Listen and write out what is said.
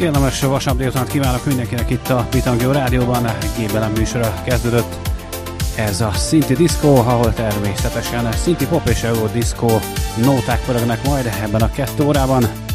Kellemes vasárnap délután kívánok mindenkinek itt a Bitangjó Rádióban. Gébelem műsora kezdődött. Ez a Szinti Diszkó, ahol természetesen szinti pop és euro diszkó nóták pörögnek majd ebben a 2 órában.